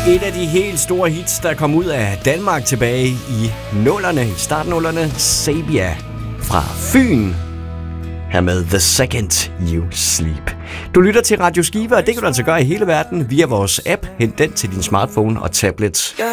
Et af de helt store hits, der kom ud af Danmark tilbage i startnullerne, Sabia fra Fyn. Her med The Second You Sleep. Du lytter til Radio Skive, og det kan du altså gøre i hele verden via vores app. Hent den til din smartphone og tablet. Jeg